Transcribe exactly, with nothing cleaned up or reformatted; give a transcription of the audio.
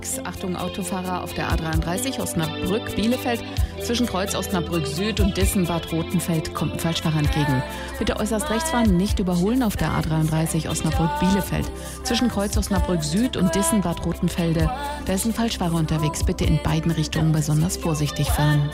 Achtung, Autofahrer auf der A dreiunddreißig Osnabrück-Bielefeld. Zwischen Kreuz Osnabrück Süd und Dissen-Bad Rotenfeld kommt ein Falschfahrer entgegen. Bitte äußerst rechts fahren, nicht überholen auf der A dreiunddreißig Osnabrück-Bielefeld. Zwischen Kreuz Osnabrück Süd und Dissen-Bad Rotenfelde. Da ist ein Falschfahrer unterwegs. Bitte in beiden Richtungen besonders vorsichtig fahren.